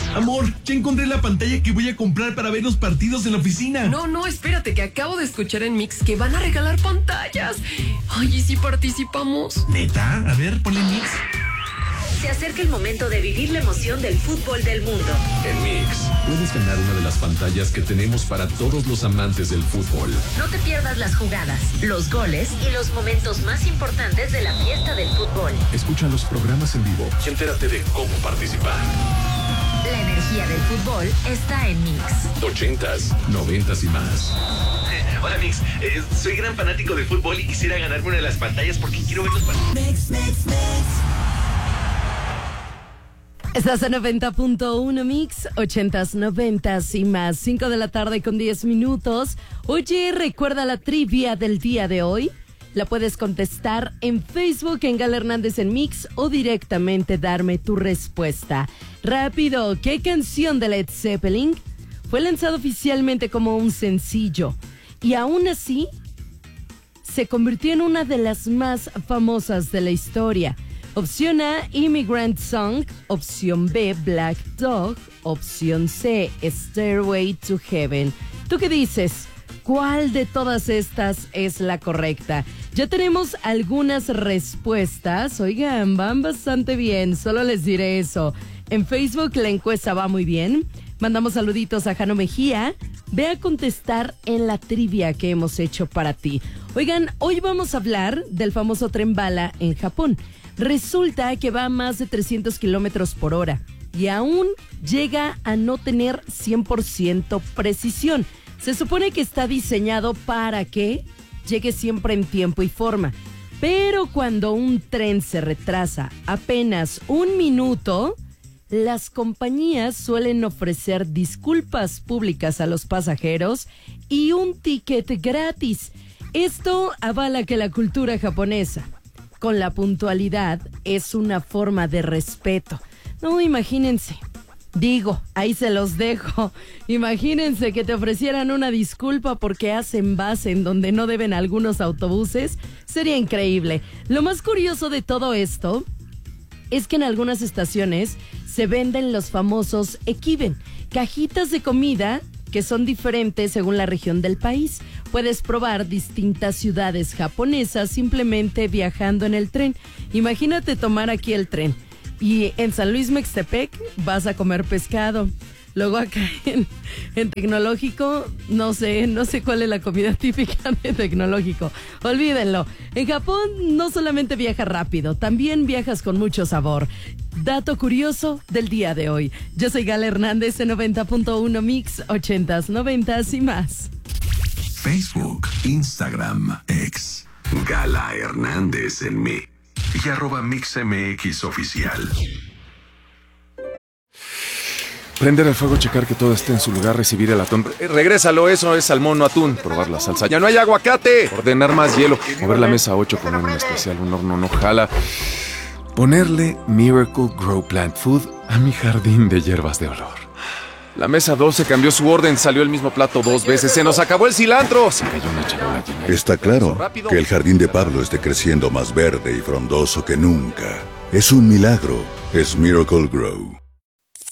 Amor, ya encontré la pantalla que voy a comprar para ver los partidos en la oficina. No, espérate, que acabo de escuchar en Mix que van a regalar pantallas. Ay, ¿y si participamos? ¿Neta? A ver, ponle Mix. Se acerca el momento de vivir la emoción del fútbol del mundo. En Mix, puedes ganar una de las pantallas que tenemos para todos los amantes del fútbol. No te pierdas las jugadas, los goles y los momentos más importantes de la fiesta del fútbol. Escucha los programas en vivo y entérate de cómo participar. La energía del fútbol está en Mix. 80s, 90s y más. Hola, Mix. Soy gran fanático del fútbol y quisiera ganarme una de las pantallas porque quiero ver los partidos. Mix. Estás en 90.1 Mix, 80s, 90s y más. 5 de la tarde con 10 minutos. Oye, recuerda la trivia del día de hoy. La puedes contestar en Facebook, en Gala Hernández en Mix, o directamente darme tu respuesta. Rápido, ¿qué canción de Led Zeppelin fue lanzada oficialmente como un sencillo y aún así se convirtió en una de las más famosas de la historia? Opción A, Immigrant Song. Opción B, Black Dog. Opción C, Stairway to Heaven. ¿Tú qué dices? ¿Cuál de todas estas es la correcta? Ya tenemos algunas respuestas. Oigan, van bastante bien, solo les diré eso. En Facebook la encuesta va muy bien. Mandamos saluditos a Jano Mejía. Ve a contestar en la trivia que hemos hecho para ti. Oigan, hoy vamos a hablar del famoso tren bala en Japón. Resulta que va a más de 300 kilómetros por hora y aún llega a no tener 100% precisión. Se supone que está diseñado para que llegue siempre en tiempo y forma. Pero cuando un tren se retrasa apenas un minuto, las compañías suelen ofrecer disculpas públicas a los pasajeros y un ticket gratis. Esto avala que la cultura japonesa con la puntualidad es una forma de respeto. No, imagínense. Digo, ahí se los dejo. Imagínense que te ofrecieran una disculpa porque hacen base en donde no deben algunos autobuses. Sería increíble. Lo más curioso de todo esto es que en algunas estaciones se venden los famosos ekiben, cajitas de comida que son diferentes según la región del país. Puedes probar distintas ciudades japonesas simplemente viajando en el tren. Imagínate tomar aquí el tren y en San Luis Mextepec vas a comer pescado. Luego acá en Tecnológico, no sé cuál es la comida típica de Tecnológico. Olvídenlo. En Japón no solamente viajas rápido, también viajas con mucho sabor. Dato curioso del día de hoy. Yo soy Gala Hernández en 90.1 Mix, 80s, 90s y más. Facebook, Instagram, X. Gala Hernández en Mix. Y @MixMX Oficial. Prender el fuego, checar que todo esté en su lugar, recibir el atún. Regrésalo, eso es salmón, no atún. Probar la salsa. ¡Ya no hay aguacate! Ordenar más hielo. Mover la mesa 8, poner un especial, un horno no jala. Ponerle Miracle Grow Plant Food a mi jardín de hierbas de olor. La mesa 12 cambió su orden, salió el mismo plato 2 veces. ¡Se nos acabó el cilantro! Se cayó una charola llena. Está claro que el jardín de Pablo esté creciendo más verde y frondoso que nunca. Es un milagro. Es Miracle Grow.